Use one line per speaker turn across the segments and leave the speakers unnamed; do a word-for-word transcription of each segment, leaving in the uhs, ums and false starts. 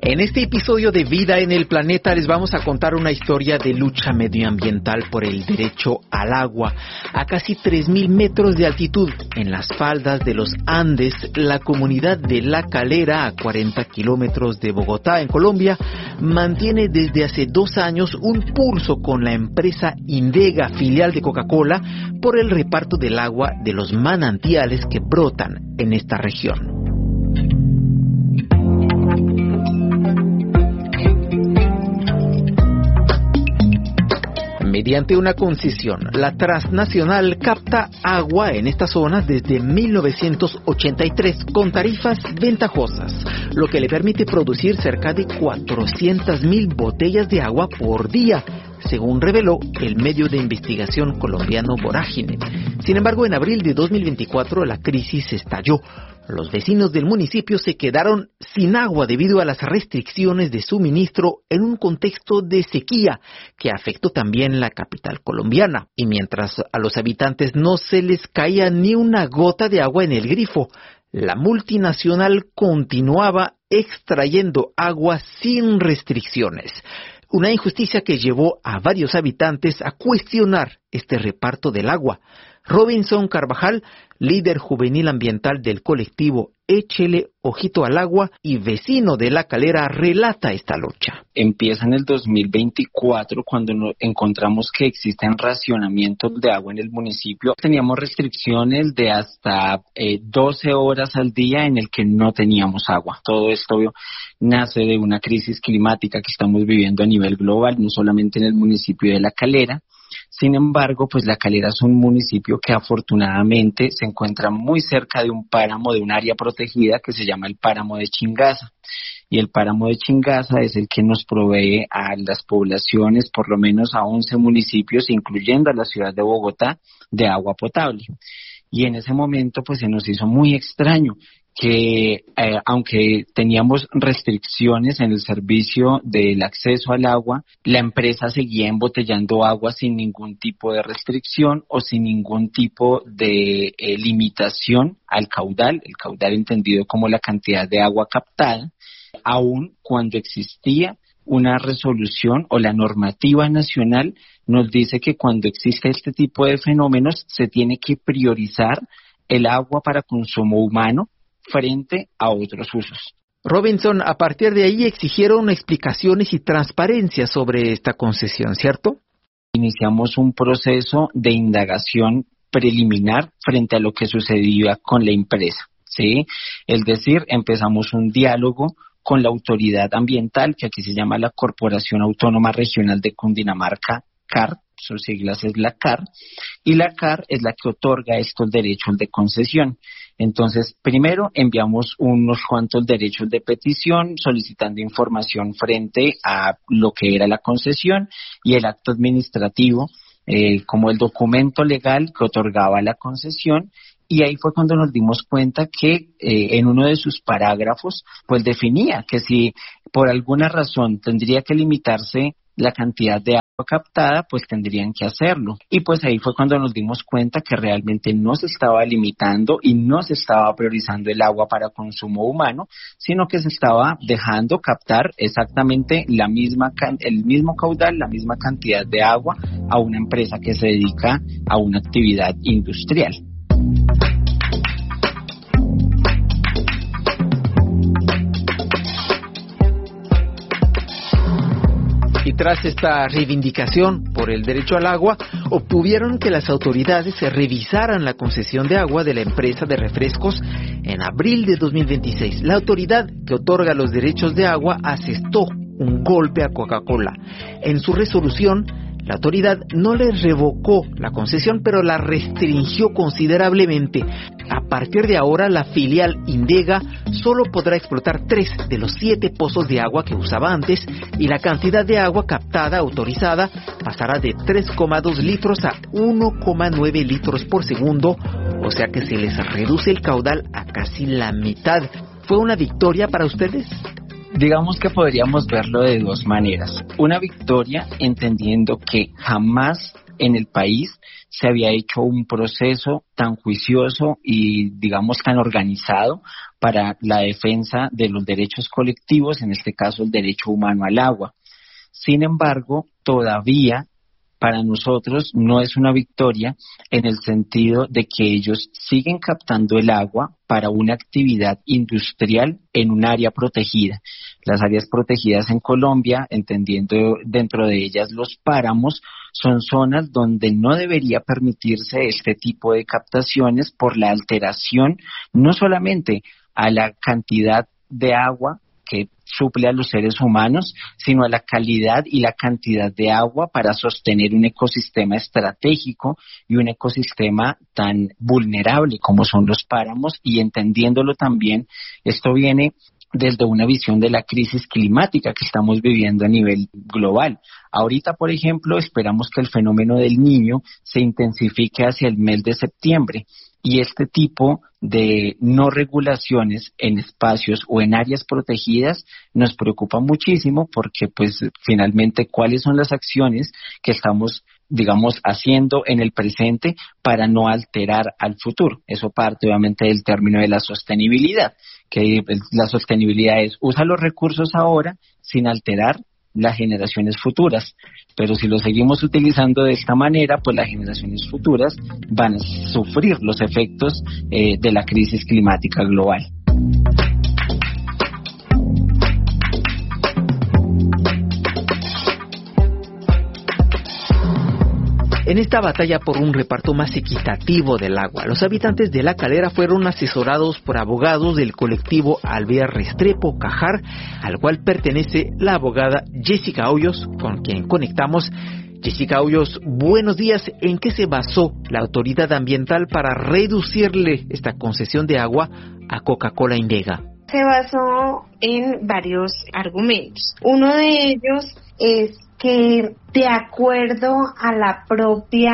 En este episodio de Vida en el Planeta les vamos a contar una historia de lucha medioambiental por el derecho al agua. A casi tres mil metros de altitud, en las faldas de los Andes, la comunidad de La Calera, a cuarenta kilómetros de Bogotá, en Colombia, mantiene desde hace dos años un pulso con la empresa Indega, filial de Coca-Cola, por el reparto del agua de los manantiales que brotan en esta región. Mediante una concesión, la transnacional capta agua en esta zona desde mil novecientos ochenta y tres con tarifas ventajosas, lo que le permite producir cerca de cuatrocientas mil botellas de agua por día, según reveló el medio de investigación colombiano Vorágine. Sin embargo, en abril de dos mil veinticuatro la crisis estalló. Los vecinos del municipio se quedaron sin agua debido a las restricciones de suministro en un contexto de sequía que afectó también la capital colombiana. Y mientras a los habitantes no se les caía ni una gota de agua en el grifo, la multinacional continuaba extrayendo agua sin restricciones. Una injusticia que llevó a varios habitantes a cuestionar este reparto del agua. Robinson Carvajal, líder juvenil ambiental del colectivo Échele Ojito al Agua y vecino de La Calera, relata esta lucha.
Empieza en el dos mil veinticuatro cuando nos encontramos que existen racionamientos de agua en el municipio. Teníamos restricciones de hasta eh, doce horas al día en el que no teníamos agua. Todo esto obvio, nace de una crisis climática que estamos viviendo a nivel global, no solamente en el municipio de La Calera. Sin embargo, pues La Calera es un municipio que afortunadamente se encuentra muy cerca de un páramo, de un área protegida que se llama el páramo de Chingaza. Y el páramo de Chingaza es el que nos provee a las poblaciones, por lo menos a once municipios, incluyendo a la ciudad de Bogotá, de agua potable. Y en ese momento pues se nos hizo muy extraño que eh, aunque teníamos restricciones en el servicio del acceso al agua, la empresa seguía embotellando agua sin ningún tipo de restricción o sin ningún tipo de eh, limitación al caudal, el caudal entendido como la cantidad de agua captada, aun cuando existía una resolución o la normativa nacional nos dice que cuando existe este tipo de fenómenos se tiene que priorizar el agua para consumo humano frente a otros usos.
Robinson, a partir de ahí exigieron explicaciones y transparencia sobre esta concesión, ¿cierto?
Iniciamos un proceso de indagación preliminar frente a lo que sucedía con la empresa, ¿sí? Es decir, empezamos un diálogo con la autoridad ambiental, que aquí se llama la Corporación Autónoma Regional de Cundinamarca, C A R, sus siglas es la C A R, y la C A R es la que otorga estos derechos de concesión. Entonces, primero enviamos unos cuantos derechos de petición solicitando información frente a lo que era la concesión y el acto administrativo eh, como el documento legal que otorgaba la concesión. Y ahí fue cuando nos dimos cuenta que eh, en uno de sus parágrafos pues definía que si por alguna razón tendría que limitarse la cantidad de agua captada, pues tendrían que hacerlo. Y pues ahí fue cuando nos dimos cuenta que realmente no se estaba limitando y no se estaba priorizando el agua para consumo humano, sino que se estaba dejando captar exactamente la misma el mismo caudal, la misma cantidad de agua a una empresa que se dedica a una actividad industrial.
Y tras esta reivindicación por el derecho al agua, obtuvieron que las autoridades revisaran la concesión de agua de la empresa de refrescos en abril de dos mil veintiséis. La autoridad que otorga los derechos de agua asestó un golpe a Coca-Cola. En su resolución, la autoridad no le revocó la concesión, pero la restringió considerablemente. A partir de ahora, la filial Indega solo podrá explotar tres de los siete pozos de agua que usaba antes y la cantidad de agua captada autorizada pasará de tres coma dos litros a uno coma nueve litros por segundo, o sea que se les reduce el caudal a casi la mitad. ¿Fue una victoria para ustedes?
Digamos que podríamos verlo de dos maneras. Una victoria entendiendo que jamás en el país se había hecho un proceso tan juicioso y, digamos, tan organizado para la defensa de los derechos colectivos, en este caso el derecho humano al agua. Sin embargo, todavía para nosotros no es una victoria en el sentido de que ellos siguen captando el agua para una actividad industrial en un área protegida. Las áreas protegidas en Colombia, entendiendo dentro de ellas los páramos, son zonas donde no debería permitirse este tipo de captaciones por la alteración no solamente a la cantidad de agua que suple a los seres humanos, sino a la calidad y la cantidad de agua para sostener un ecosistema estratégico y un ecosistema tan vulnerable como son los páramos, y entendiéndolo también, esto viene desde una visión de la crisis climática que estamos viviendo a nivel global. Ahorita, por ejemplo, esperamos que el fenómeno del Niño se intensifique hacia el mes de septiembre, y este tipo de no regulaciones en espacios o en áreas protegidas nos preocupa muchísimo, porque pues finalmente cuáles son las acciones que estamos, digamos, haciendo en el presente para no alterar al futuro. Eso parte obviamente del término de la sostenibilidad, que la sostenibilidad es usa los recursos ahora sin alterar las generaciones futuras, pero si lo seguimos utilizando de esta manera, pues las generaciones futuras van a sufrir los efectos eh, de la crisis climática global.
En esta batalla por un reparto más equitativo del agua, los habitantes de La Calera fueron asesorados por abogados del colectivo Alvear Restrepo Cajar, al cual pertenece la abogada Jessica Hoyos, con quien conectamos. Jessica Hoyos, buenos días. ¿En qué se basó la autoridad ambiental para reducirle esta concesión de agua a Coca-Cola Indega?
Se basó en varios argumentos. Uno de ellos es que, de acuerdo a la propia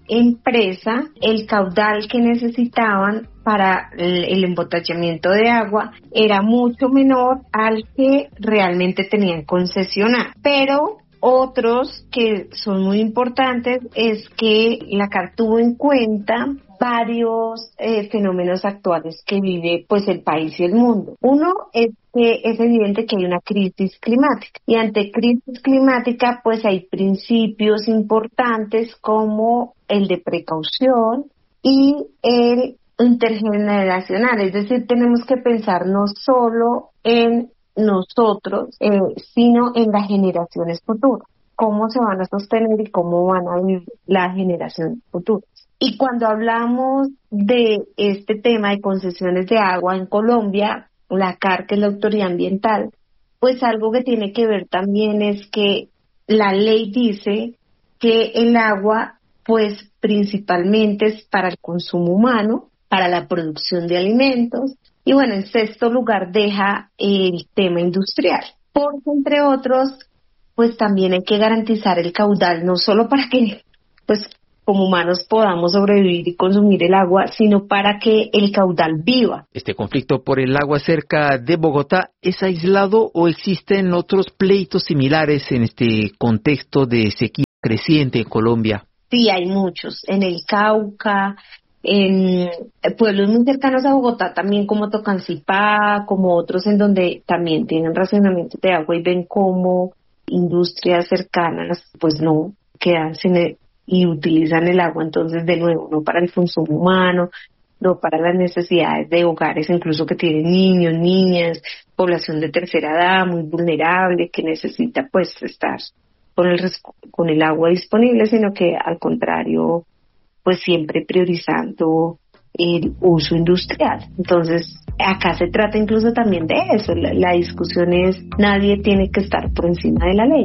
empresa, el caudal que necesitaban para el embotellamiento de agua era mucho menor al que realmente tenían concesionado. Pero otros que son muy importantes es que la C A R tuvo en cuenta varios eh, fenómenos actuales que vive pues el país y el mundo. Uno es que es evidente que hay una crisis climática, y ante crisis climática pues hay principios importantes como el de precaución y el intergeneracional, es decir, tenemos que pensar no solo en nosotros, eh, sino en las generaciones futuras, cómo se van a sostener y cómo van a vivir las generaciones futuras. Y cuando hablamos de este tema de concesiones de agua en Colombia, la C A R, que es la autoridad ambiental, pues algo que tiene que ver también es que la ley dice que el agua, pues principalmente es para el consumo humano, para la producción de alimentos, y bueno, en sexto lugar deja el tema industrial, porque entre otros, pues también hay que garantizar el caudal, no solo para que, pues, como humanos podamos sobrevivir y consumir el agua, sino para que el caudal viva.
¿Este conflicto por el agua cerca de Bogotá es aislado o existen otros pleitos similares en este contexto de sequía creciente en Colombia?
Sí, hay muchos. En el Cauca, en pueblos muy cercanos a Bogotá también, como Tocancipá, como otros en donde también tienen racionamiento de agua y ven cómo industrias cercanas pues no quedan sin el, y utilizan el agua, entonces de nuevo no para el consumo humano, no para las necesidades de hogares incluso que tienen niños, niñas, población de tercera edad muy vulnerable que necesita pues estar con el con el agua disponible, sino que al contrario pues siempre priorizando el uso industrial. Entonces acá se trata incluso también de eso, la, la discusión es nadie tiene que estar por encima de la ley.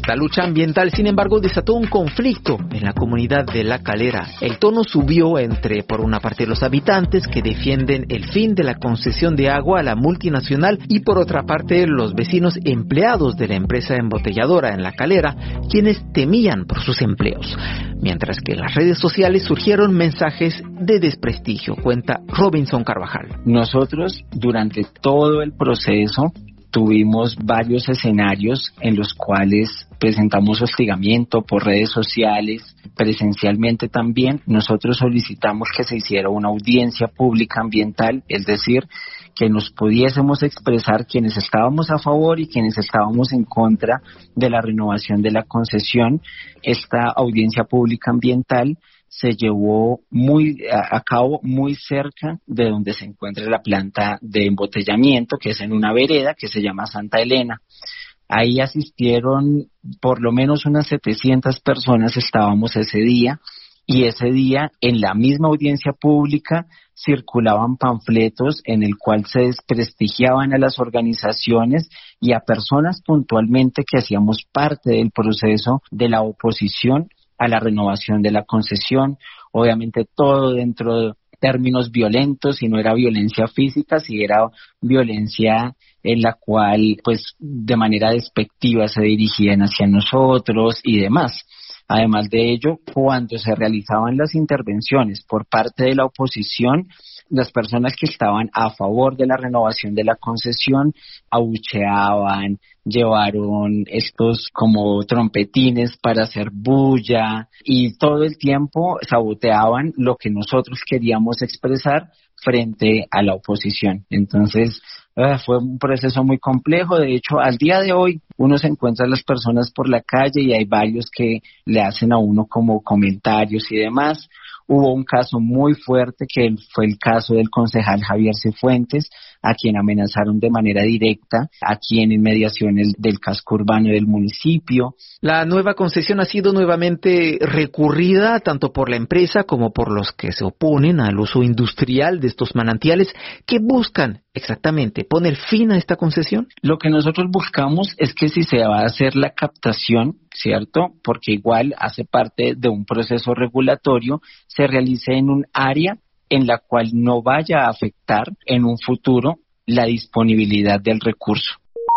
Esta lucha ambiental, sin embargo, desató un conflicto en la comunidad de La Calera. El tono subió entre, por una parte, los habitantes que defienden el fin de la concesión de agua a la multinacional y, por otra parte, los vecinos empleados de la empresa embotelladora en La Calera, quienes temían por sus empleos. Mientras que en las redes sociales surgieron mensajes de desprestigio, cuenta Robinson Carvajal.
Nosotros, durante todo el proceso, tuvimos varios escenarios en los cuales presentamos hostigamiento por redes sociales, presencialmente también. Nosotros solicitamos que se hiciera una audiencia pública ambiental, es decir, que nos pudiésemos expresar quienes estábamos a favor y quienes estábamos en contra de la renovación de la concesión. Esta audiencia pública ambiental se llevó muy a, a cabo muy cerca de donde se encuentra la planta de embotellamiento, que es en una vereda que se llama Santa Elena. Ahí asistieron por lo menos unas setecientas personas, estábamos ese día, y ese día en la misma audiencia pública circulaban panfletos en el cual se desprestigiaban a las organizaciones y a personas puntualmente que hacíamos parte del proceso de la oposición a la renovación de la concesión. Obviamente todo dentro de términos violentos, y no era violencia física, si era violencia en la cual pues de manera despectiva se dirigían hacia nosotros y demás. Además de ello, cuando se realizaban las intervenciones por parte de la oposición, las personas que estaban a favor de la renovación de la concesión abucheaban, llevaron estos como trompetines para hacer bulla y todo el tiempo saboteaban lo que nosotros queríamos expresar frente a la oposición. Entonces, uh, fue un proceso muy complejo. De hecho, al día de hoy uno se encuentra a las personas por la calle y hay varios que le hacen a uno como comentarios y demás. Hubo un caso muy fuerte que fue el caso del concejal Javier Cifuentes, a quien amenazaron de manera directa aquí en inmediaciones del casco urbano del municipio.
La nueva concesión ha sido nuevamente recurrida tanto por la empresa como por los que se oponen al uso industrial de estos manantiales. ¿Qué buscan exactamente? ¿Poner fin a esta concesión?
Lo que nosotros buscamos es que si se va a hacer la captación, ¿cierto? Porque igual hace parte de un proceso regulatorio, se realice en un área en la cual no vaya a afectar en un futuro la disponibilidad del recurso.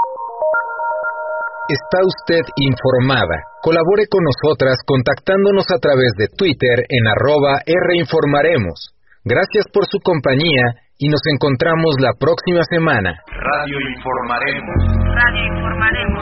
Está usted informada. Colabore con nosotras contactándonos a través de Twitter en arroba Rinformaremos. Gracias por su compañía y nos encontramos la próxima semana.
Radio Informaremos. Radio Informaremos.